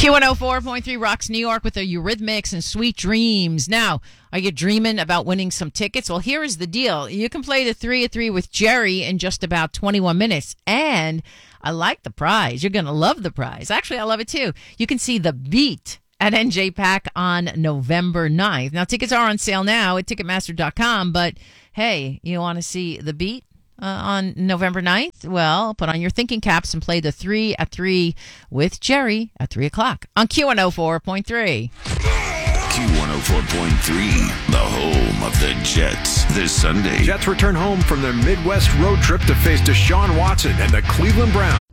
Q104.3 rocks New York with the Eurythmics and Sweet Dreams. Now, are you dreaming about winning some tickets? Well, here is the deal. You can play the 3 at 3 with Jerry in just about 21 minutes. And I like the prize. You're going to love the prize. Actually, I love it too. You can see The Beat at NJ Pack on November 9th. Now, tickets are on sale now at Ticketmaster.com. But, hey, you want to see The Beat on November 9th? Well, put on your thinking caps and play the 3 at 3 with Jerry at 3 o'clock on Q104.3. Q104.3, the home of the Jets. This Sunday, Jets return home from their Midwest road trip to face Deshaun Watson and the Cleveland Browns.